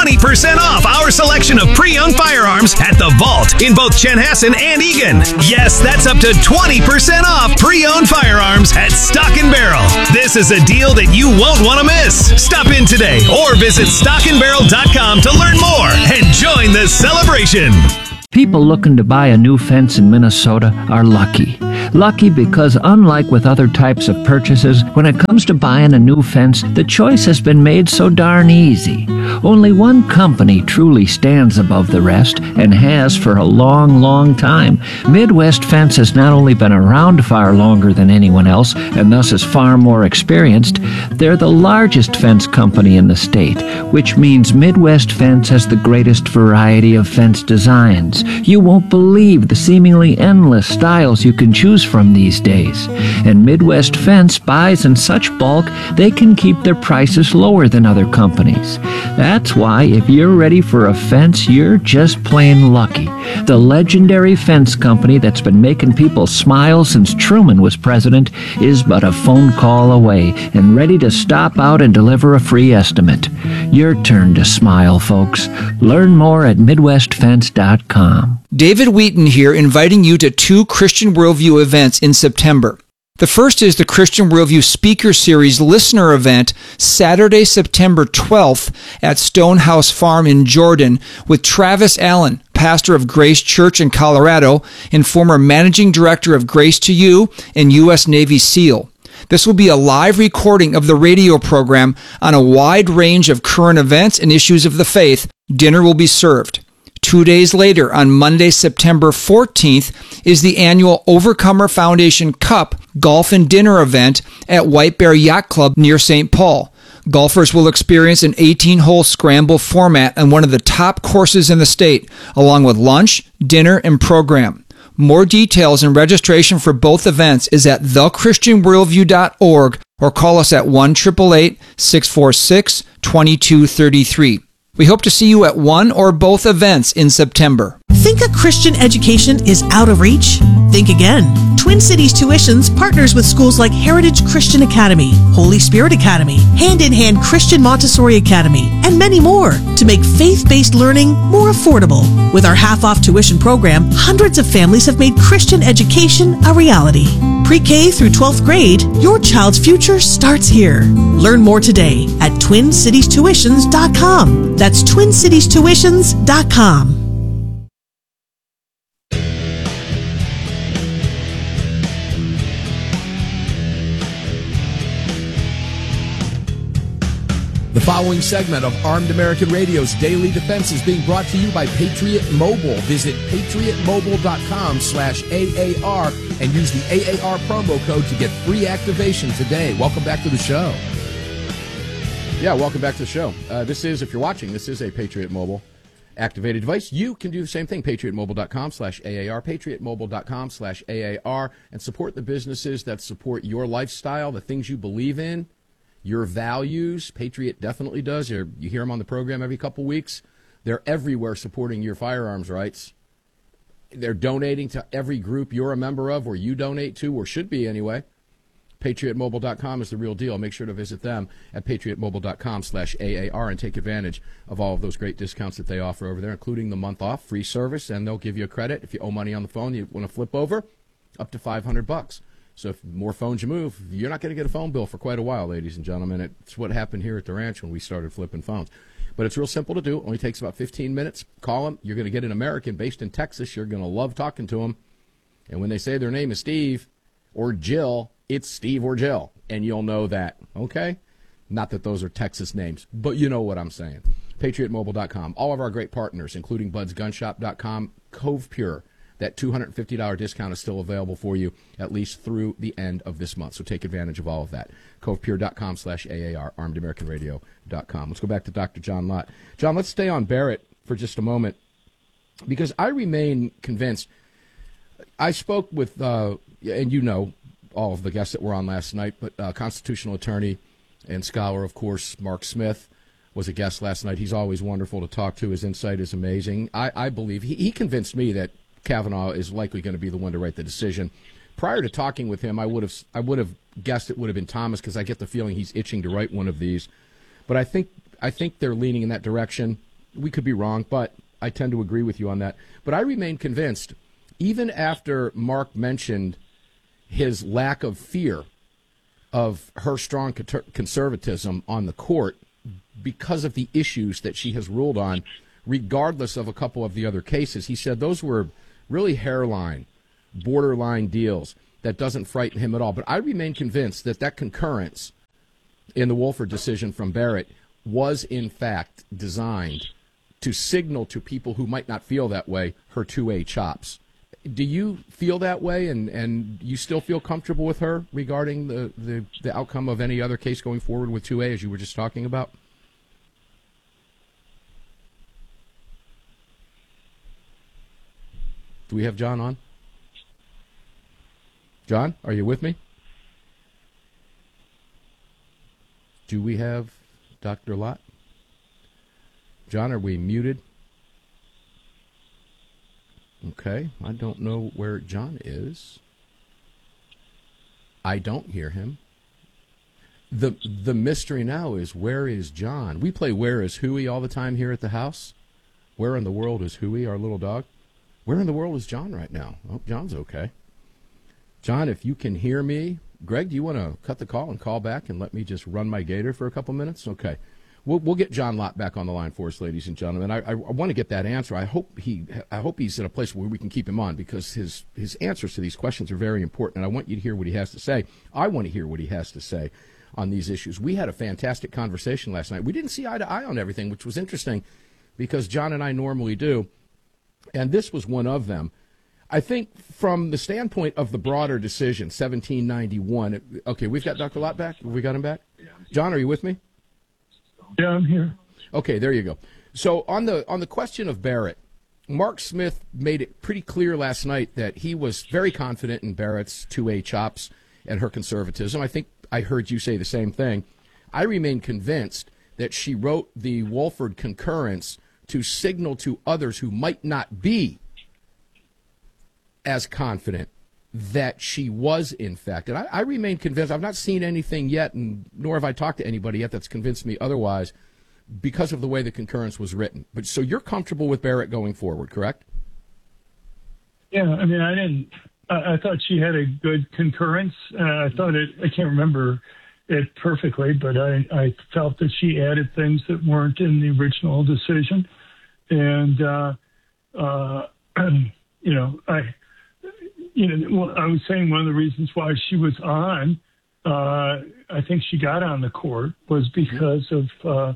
20% off our selection of pre-owned firearms at the Vault in both Chanhassen and Eagan. Yes, that's up to 20% off pre-owned firearms at Stock & Barrel. This is a deal that you won't want to miss. Stop in today or visit stockandbarrel.com to learn more and join the celebration. People looking to buy a new fence in Minnesota are lucky. Lucky because unlike with other types of purchases, when it comes to buying a new fence, the choice has been made so darn easy. Only one company truly stands above the rest and has for a long, long time. Midwest Fence has not only been around far longer than anyone else and thus is far more experienced, they're the largest fence company in the state, which means Midwest Fence has the greatest variety of fence designs. You won't believe the seemingly endless styles you can choose from these days. And Midwest Fence buys in such bulk, they can keep their prices lower than other companies. That's why if you're ready for a fence, you're just plain lucky. The legendary fence company that's been making people smile since Truman was president is but a phone call away and ready to stop out and deliver a free estimate. Your turn to smile, folks. Learn more at MidwestFence.com. David Wheaton here, inviting you to 2 Christian Worldview events in September. The first is the Christian Worldview Speaker Series Listener Event, Saturday, September 12th at Stonehouse Farm in Jordan with Travis Allen, pastor of Grace Church in Colorado and former managing director of Grace to You and U.S. Navy SEAL. This will be a live recording of the radio program on a wide range of current events and issues of the faith. Dinner will be served. 2 days later, on Monday, September 14th, is the annual Overcomer Foundation Cup Golf and Dinner event at White Bear Yacht Club near St. Paul. Golfers will experience an 18-hole scramble format on one of the top courses in the state, along with lunch, dinner, and program. More details and registration for both events is at thechristianworldview.org or call us at 1-888-646-2233. We hope to see you at one or both events in September. Think a Christian education is out of reach? Think again. Twin Cities Tuitions partners with schools like Heritage Christian Academy, Holy Spirit Academy, Hand in Hand Christian Montessori Academy, and many more to make faith-based learning more affordable. With our half-off tuition program, hundreds of families have made Christian education a reality. Pre-K through 12th grade, your child's future starts here. Learn more today at TwinCitiesTuitions.com. That's TwinCitiesTuitions.com. The following segment of Armed American Radio's Daily Defense is being brought to you by Patriot Mobile. Visit patriotmobile.com/AAR and use the AAR promo code to get free activation today. Welcome back to the show. Yeah, welcome back to the show. This is, if you're watching, this is a Patriot Mobile activated device. You can do the same thing, patriotmobile.com/AAR, patriotmobile.com/AAR, and support the businesses that support your lifestyle, the things you believe in, your values. Patriot definitely does. You hear them on the program every couple weeks. They're everywhere supporting your firearms rights. They're donating to every group you're a member of or you donate to, or should be anyway. PatriotMobile.com is the real deal. Make sure to visit them at PatriotMobile.com/AAR and take advantage of all of those great discounts that they offer over there, including the month off, free service, and they'll give you a credit. If you owe money on the phone, you want to flip over, up to $500. So if more phones you move, you're not going to get a phone bill for quite a while, ladies and gentlemen. It's what happened here at the ranch when we started flipping phones. But it's real simple to do. It only takes about 15 minutes. Call them. You're going to get an American based in Texas. You're going to love talking to them. And when they say their name is Steve or Jill, it's Steve or Jill. And you'll know that, okay? Not that those are Texas names, but you know what I'm saying. PatriotMobile.com. All of our great partners, including BudsGunShop.com, Cove Pure. That $250 discount is still available for you at least through the end of this month. So take advantage of all of that. CovePure.com/AAR, ArmedAmericanRadio.com. Let's go back to Dr. John Lott. John, let's stay on Barrett for just a moment because I remain convinced. I spoke with, and you know all of the guests that were on last night, but constitutional attorney and scholar, of course, Mark Smith was a guest last night. He's always wonderful to talk to. His insight is amazing. I believe he convinced me that Kavanaugh is likely going to be the one to write the decision. Prior to talking with him, I would have guessed it would have been Thomas because I get the feeling he's itching to write one of these. But I think they're leaning in that direction. We could be wrong, but I tend to agree with you on that. But I remain convinced, even after Mark mentioned his lack of fear of her strong conservatism on the court because of the issues that she has ruled on, regardless of a couple of the other cases, he said those were really hairline, borderline deals that doesn't frighten him at all. But I remain convinced that that concurrence in the Wohlford decision from Barrett was, in fact, designed to signal to people who might not feel that way her 2A chops. Do you feel that way, and you still feel comfortable with her regarding the outcome of any other case going forward with 2A, as you were just talking about? Do we have John on? John, are you with me? Do we have Dr. Lott? John, are we muted? Okay, I don't know where John is. I don't hear him. The mystery now is, where is John? We play Where is Huey all the time here at the house. Where in the world is Huey, our little dog? Where in the world is John right now? Oh, John's okay. John, if you can hear me, Greg, do you want to cut the call and call back and let me just run my gator for a couple minutes? Okay. We'll get John Lott back on the line for us, ladies and gentlemen. I want to get that answer. I hope he's in a place where we can keep him on, because his answers to these questions are very important, and I want you to hear what he has to say. I want to hear what he has to say on these issues. We had a fantastic conversation last night. We didn't see eye to eye on everything, which was interesting, because John and I normally do, and this was one of them. I think from the standpoint of the broader decision, 1791. Okay, we've got Dr. Lott back. Have we got him back? John, are you with me? Yeah, I'm here. Okay, there you go. So on the question of Barrett, Mark Smith made it pretty clear last night that he was very confident in Barrett's 2A chops and her conservatism. I think I heard you say the same thing. I remain convinced that she wrote the Wohlford concurrence to signal to others who might not be as confident that she was, in fact. And I remain convinced. I've not seen anything yet, and nor have I talked to anybody yet that's convinced me otherwise, because of the way the concurrence was written. But so you're comfortable with Barrett going forward, correct? Yeah, I mean, I thought she had a good concurrence. I can't remember it perfectly, but I felt that she added things that weren't in the original decision. And, I was saying one of the reasons why she was on, I think she got on the court, was because of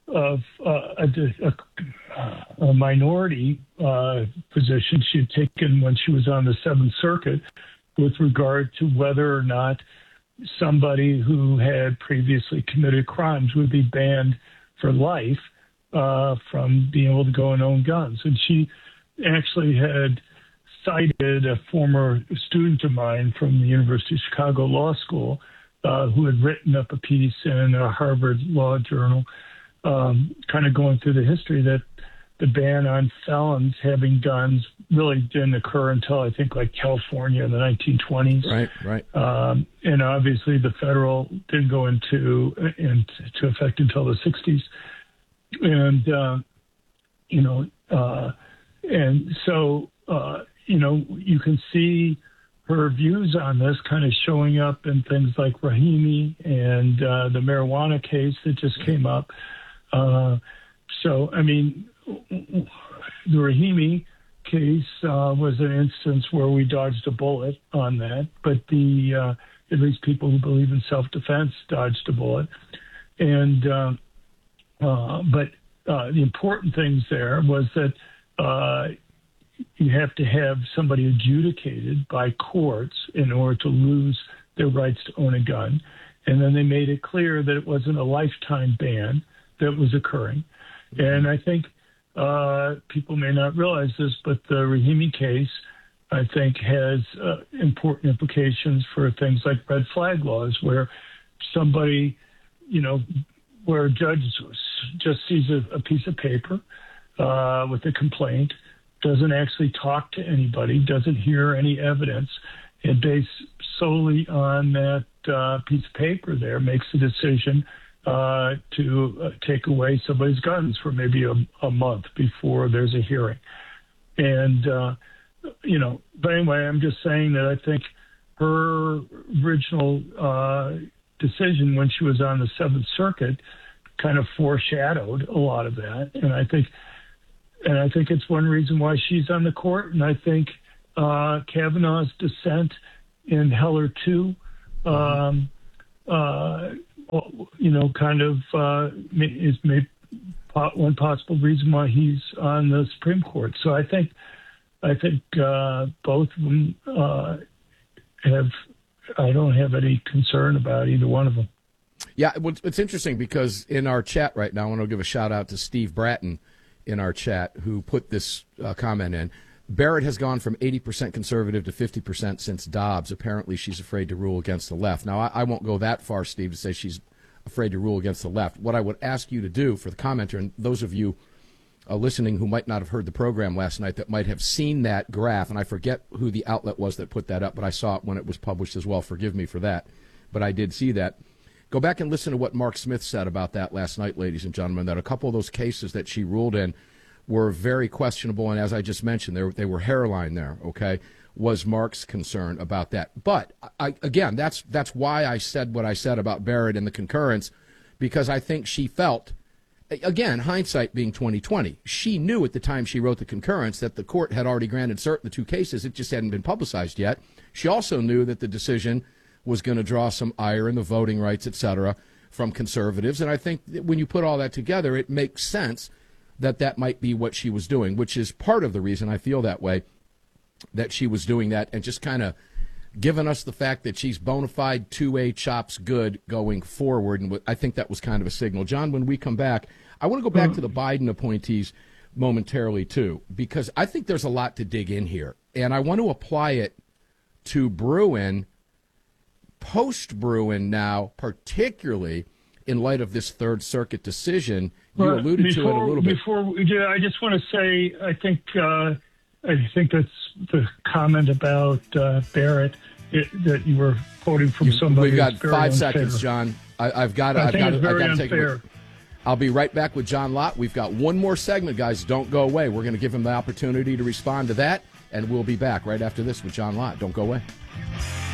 a minority position she had taken when she was on the Seventh Circuit with regard to whether or not somebody who had previously committed crimes would be banned for life from being able to go and own guns. And she actually had cited a former student of mine from the University of Chicago Law School who had written up a piece in a Harvard Law Journal kind of going through the history that the ban on felons having guns really didn't occur until, I think, like California in the 1920s. Right. And obviously the federal didn't go into effect until the 60s. And you can see her views on this kind of showing up in things like Rahimi and the marijuana case that just came up. The Rahimi case was an instance where we dodged a bullet on that, but at least people who believe in self-defense dodged a bullet. And the important things there was that you have to have somebody adjudicated by courts in order to lose their rights to own a gun. And then they made it clear that it wasn't a lifetime ban that was occurring. And I think people may not realize this, but the Rahimi case, I think, has important implications for things like red flag laws, where somebody, where a judge just sees a piece of paper with a complaint, doesn't actually talk to anybody, doesn't hear any evidence, and based solely on that piece of paper there makes a decision to take away somebody's guns for maybe a month before there's a hearing. And, but anyway, I'm just saying that I think her original decision when she was on the Seventh Circuit kind of foreshadowed a lot of that. And I think it's one reason why she's on the court. And I think Kavanaugh's dissent in Heller 2, is maybe one possible reason why he's on the Supreme Court. So I think both of them I don't have any concern about either one of them. Yeah, it's interesting because in our chat right now, I want to give a shout out to Steve Bratton in our chat who put this comment in. Barrett has gone from 80% conservative to 50% since Dobbs. Apparently, she's afraid to rule against the left. Now, I won't go that far, Steve, to say she's afraid to rule against the left. What I would ask you to do for the commenter, and those of you listening who might not have heard the program last night that might have seen that graph, and I forget who the outlet was that put that up, but I saw it when it was published as well. Forgive me for that. But I did see that. Go back and listen to what Mark Smith said about that last night, ladies and gentlemen, that a couple of those cases that she ruled in were very questionable, and as I just mentioned, they were hairline there, okay, was Mark's concern about that. But, again, that's why I said what I said about Barrett and the concurrence, because I think she felt, again, hindsight being 20/20, she knew at the time she wrote the concurrence that the court had already granted cert in the two cases. It just hadn't been publicized yet. She also knew that the decision was going to draw some ire in the voting rights, et cetera, from conservatives. And I think that when you put all that together, it makes sense that might be what she was doing, which is part of the reason I feel that way, that she was doing that and just kind of giving us the fact that she's bona fide 2A chops good going forward. And I think that was kind of a signal. John, when we come back, I want to go back to the Biden appointees momentarily, too, because I think there's a lot to dig in here. And I want to apply it to Bruen, post-Bruen now, particularly in light of this Third Circuit decision. You alluded to it a little bit. I just want to say, I think that's the comment about Barrett that you were quoting from somebody. We've got 5 seconds, John. I've got to take a look. I'll be right back with John Lott. We've got one more segment, guys. Don't go away. We're going to give him the opportunity to respond to that, and we'll be back right after this with John Lott. Don't go away.